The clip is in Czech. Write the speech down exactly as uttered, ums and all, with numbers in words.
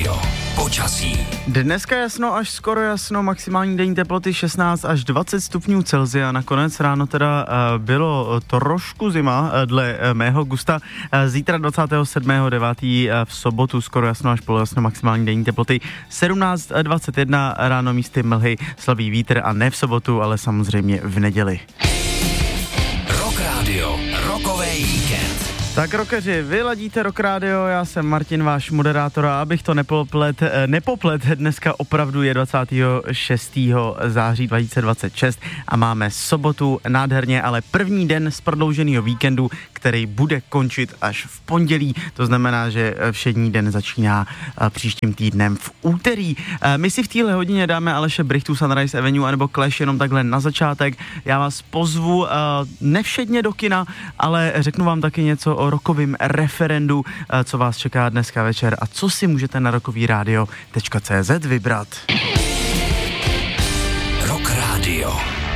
Radio. Počasí. Dneska jasno až skoro jasno, maximální denní teploty šestnáct až dvacet stupňů Celsia. Nakonec ráno teda uh, bylo trošku zima uh, dle uh, mého gusta. Uh, zítra dvacátého sedmého devátého Uh, v sobotu skoro jasno až polojasno, maximální denní teploty sedmnáct dvacet jedna, ráno místy mlhy, slabý vítr a ne v sobotu, ale samozřejmě v neděli. Rock Radio, rokový víkend. Tak rockeři, vy ladíte Rock Radio, já jsem Martin, váš moderátor, a abych to nepoplet, nepoplet, dneska opravdu je dvacátého šestého září dva tisíce dvacet šest a máme sobotu, nádherně, ale první den z prodlouženého víkendu, který bude končit až v pondělí, to znamená, že všední den začíná příštím týdnem v úterý. My si v téhle hodině dáme Aleše Brychtu, Sunrise Avenue anebo Clash jenom takhle na začátek. Já vás pozvu nevšedně do kina, ale řeknu vám taky něco o rokovým referendu, co vás čeká dneska večer a co si můžete na rokovýradio tečka cé zet vybrat. Rock Radio.